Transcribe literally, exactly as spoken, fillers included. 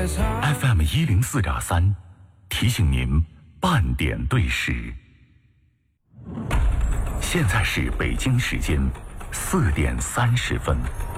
F M 一零四点三，提醒您半点对时。现在是北京时间四点三十分。